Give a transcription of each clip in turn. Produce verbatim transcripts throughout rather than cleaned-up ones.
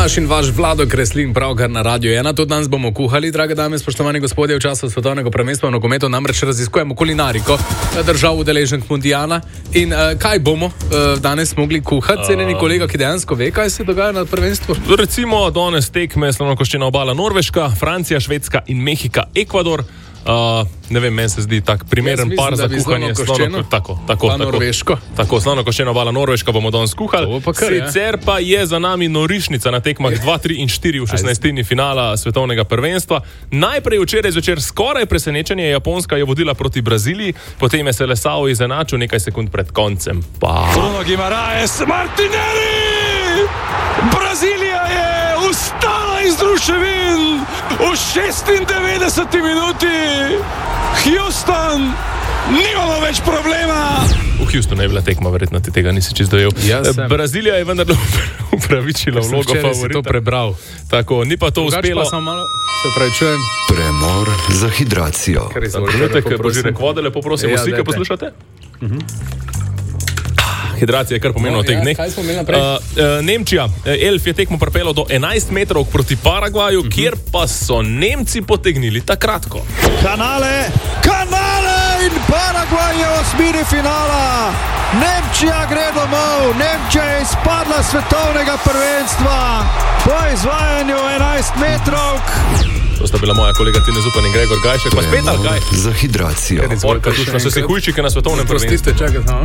Naš in vaš Vlado Kreslin pravkar na Radio ena. Tudi danes bomo kuhali, drage dame, spoštovani gospodje, v času svetovnega prvenstva v nogometu namreč raziskujemo kulinariko držav udeleženk mundiala. In uh, kaj bomo uh, danes mogli kuhati? Cenjeni kolega, ki dejansko ve, kaj se dogaja na prvenstvu? Recimo danes tekme Slonokoščena obala Norveška, Francija, Švedska in Mehika, Ekvador. Uh, ne vem, meni se zdi tak primeren mislim, par za kuhanje slono, tako, tako, pa Norveško. Tako, Slonokoščena obala Norveška bomo danes kuhali. Pa kar, Sicer pa je za nami norišnica na tekmah dva, tri in štiri v šestnajstini finala svetovnega prvenstva. Najprej včeraj zvečer skoraj presenečenje, Japonska je vodila proti Braziliji, potem je se Lesao izenačil nekaj sekund pred koncem. Pa... Bruno Guimaraes, Martinelli! Brazilija je ustala iz ruševin v šestindevetdeseti minuti. Houston, nimamo več problema. V Houstonu je bila tekma, verjetno ti tega nisi čisto dojel. Brazilija je vendar upravičila vlogo favorita. To prebral. Tako, ni pa to Drugač uspelo. Pa sem malo, se pravi, čujem. Premor za hidracijo. Trenutek, Božirek vode, lepo prosim, vsi, ki poslušate. Hidracija je kar pomenilo no, v teh ja, dneh. Kaj smo imeli naprej? Uh, uh, Nemčija, Elf je tekmo pripelo do enajst metrov proti Paragvaju, uh -huh. kjer pa so Nemci potegnili ta kratko. Kanale, kanale in Paragvaj je v osmini finala. Nemčija gre domov, Nemčija je izpadla svetovnega prvenstva po izvajanju enajst metrov. To sta bila moja kolega Tine Zupan in Gregor Gajšek. Pa spet ali kaj? Za hidracijo. Orka, tušno so se hujčike na svetovnem prvenstvu. Prostite, čakaj, ha?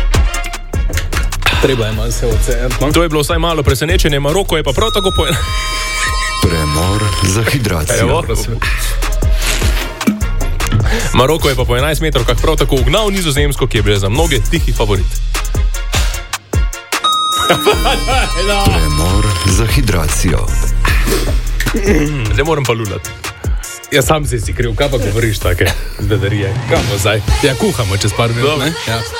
Treba je malo se oceniti. To je bilo vsaj malo presenečenje, Maroko je pa prav tako po... Premor za hidracijo. Evo. Maroko je pa po enajst metrov kak prav tako ugnal Nizozemsko, ki je bila za mnoge tihi favorit. Premor za hidracijo. Zdaj moram pa lulati. Ja, sam si si kriv, kaj pa govoriš take zbedarije? Kamo zdaj? Ja, kuhamo čez par minut, ne? Ja.